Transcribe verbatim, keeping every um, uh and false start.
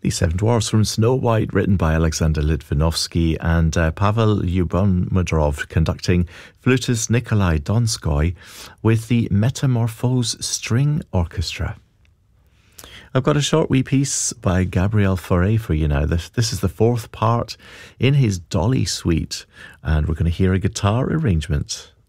The Seven Dwarfs from Snow White, written by Alexander Litvinovsky, and uh, Pavel Lyubomedrov conducting flutist Nikolai Donskoy with the Metamorphose String Orchestra. I've got a short wee piece by Gabriel Fauré for you now. This, this is the fourth part in his Dolly suite, and we're going to hear a guitar arrangement.